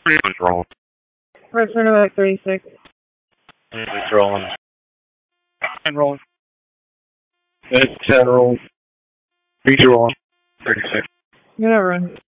It's rolling. Press back 36. It's rolling. And rolling. It's 10 rolling. Beach rolling. 36. You're not running.